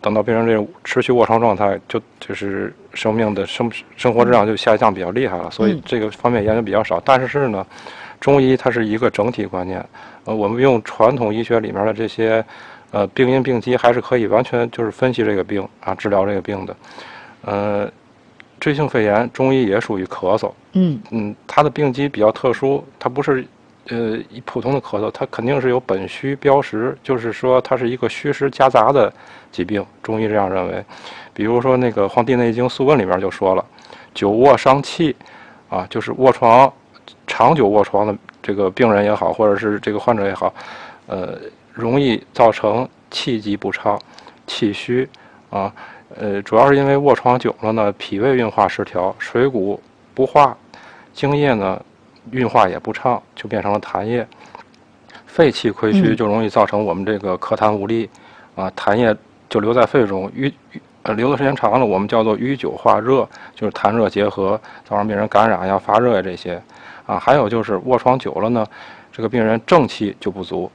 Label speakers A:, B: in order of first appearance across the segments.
A: 等到病人这个持续卧床状态，就是生命的生活质量就下降比较厉害了，所以这个方面研究比较少。但是呢，中医它是一个整体观念，我们用传统医学里面的这些病因病机，还是可以完全就是分析这个病啊，治疗这个病的。锥性肺炎中医也属于咳嗽，它的病机比较特殊，它不是普通的咳嗽，它肯定是有本虚标实，就是说它是一个虚实夹杂的疾病，中医这样认为。比如说那个《黄帝内经·素问》里面就说了，久卧伤气，啊，就是卧床长久卧床的这个病人也好，或者是这个患者也好，容易造成气机不畅、气虚啊。主要是因为卧床久了呢，脾胃运化失调，水谷不化，精液呢运化也不畅，就变成了痰液。肺气亏虚就容易造成我们这个咳痰无力，啊，痰液就留在肺中，留的时间长了，我们叫做瘀久化热，就是痰热结合，造成病人感染呀、发热呀这些。啊，还有就是卧床久了呢，这个病人正气就不足，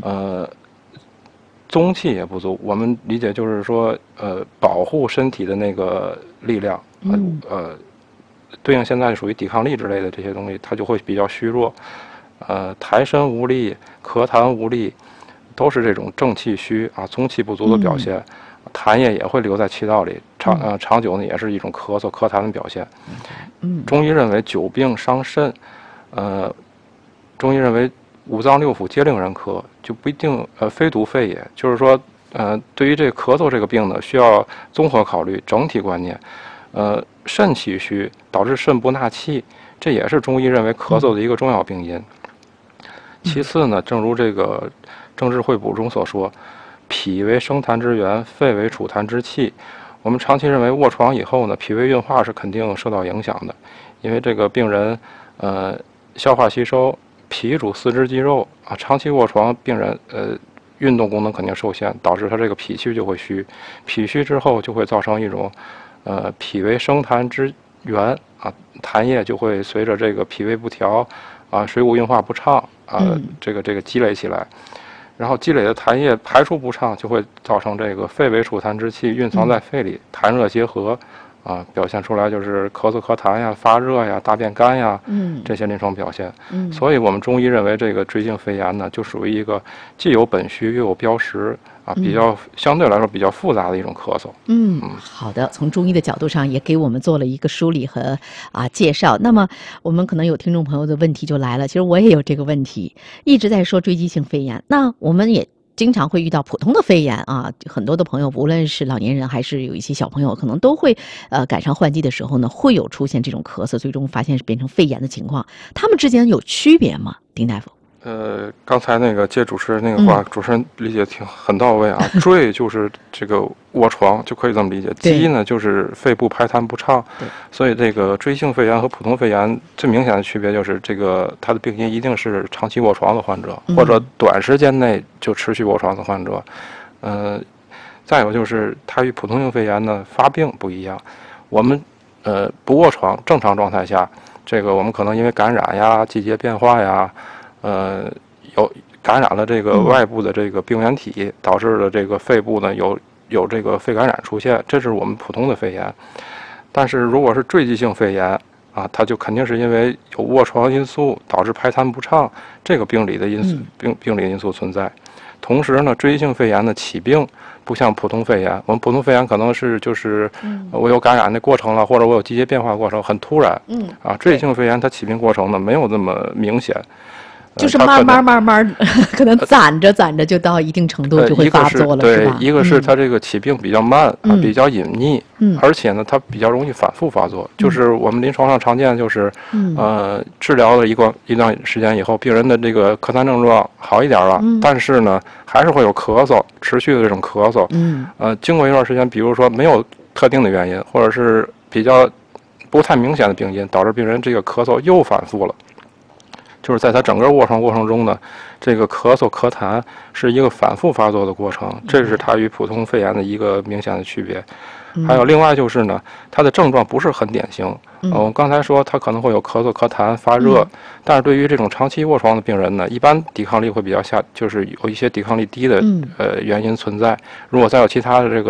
A: 宗气也不足。我们理解就是说，保护身体的那个力量，对应现在属于抵抗力之类的这些东西，它就会比较虚弱。抬身无力、咳痰无力，都是这种正气虚啊、宗气不足的表现。痰液也会留在气道里，长久呢也是一种咳痰的表现。中医认为久病伤肾，中医认为五脏六腑皆令人咳，就不一定非独肺也。就是说，对于这个咳嗽这个病呢，需要综合考虑整体观念。肾气虚导致肾不纳气，这也是中医认为咳嗽的一个重要病因。其次呢，正如这个政治会补中所说，脾为生痰之源，肺为储痰之器。我们长期认为卧床以后呢，脾胃运化是肯定受到影响的，因为这个病人消化吸收，脾主四肢肌肉啊，长期卧床，病人运动功能肯定受限，导致他这个脾气就会虚。脾虚之后就会造成一种脾为生痰之源啊，痰液就会随着这个脾胃不调啊，水谷运化不畅啊，这个积累起来。然后积累的痰液排出不畅，就会造成这个肺为储痰之器，蕴藏在肺里，痰热结合，啊，表现出来就是咳嗽咳痰呀、发热呀、大便干呀，这些临床表现。所以我们中医认为这个锥性肺炎呢，就属于一个既有本虚又有标实啊，比较相对来说比较复杂的一种咳嗽。
B: 好的，从中医的角度上也给我们做了一个梳理和介绍。那么我们可能有听众朋友的问题就来了，其实我也有这个问题，一直在说锥肌性肺炎，那我们也经常会遇到普通的肺炎啊，很多的朋友，无论是老年人还是有一些小朋友，可能都会赶上换季的时候呢，会有出现这种咳嗽，最终发现是变成肺炎的情况。他们之间有区别吗？丁大夫？
A: 刚才那个接主持人那个话，主持人理解很到位啊。坠就是这个卧床，就可以这么理解。肌呢就是肺部排痰不畅，所以这个锥性肺炎和普通肺炎最明显的区别就是这个它的病因一定是长期卧床的患者，或者短时间内就持续卧床的患者。再有就是它与普通性肺炎呢发病不一样，我们不卧床正常状态下，这个我们可能因为感染呀、季节变化呀。有感染了这个外部的这个病原体，导致了这个肺部呢有这个肺感染出现，这是我们普通的肺炎。但是如果是坠积性肺炎啊，它就肯定是因为有卧床因素导致排痰不畅，这个病理的因素病理因素存在。同时呢，锥积性肺炎的起病不像普通肺炎，我们普通肺炎可能是就是我有感染的过程了，或者我有季节变化过程很突然，锥积性肺炎它起病过程呢没有那么明显。
B: 就是慢慢可能攒着就到一定程度就会发作了，是吧？
A: 一个是它这个起病比较慢，比较隐匿，而且呢它比较容易反复发作。就是我们临床上常见就是治疗了一段时间以后，病人的这个咳痰症状好一点了，但是呢还是会有咳嗽，持续的这种咳嗽。经过一段时间，比如说没有特定的原因，或者是比较不太明显的病因，导致病人这个咳嗽又反复了。就是在他整个卧床过程中呢，这个咳嗽咳痰是一个反复发作的过程，这是它与普通肺炎的一个明显的区别。还有另外就是呢，它的症状不是很典型。我刚才说它可能会有咳嗽咳痰发热，但是对于这种长期卧床的病人呢，一般抵抗力会比较就是有一些抵抗力低的原因存在。如果再有其他的这个